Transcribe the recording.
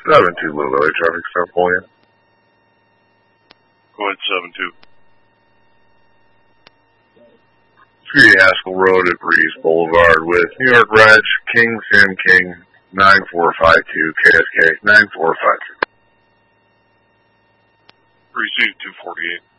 7-2 Blue Valley traffic stop pulling in. Go ahead, 7-2. 3 Haskell Road at Breeze Boulevard with New York Reg, King Sam King, 9452, KSK, 9452. Received 248.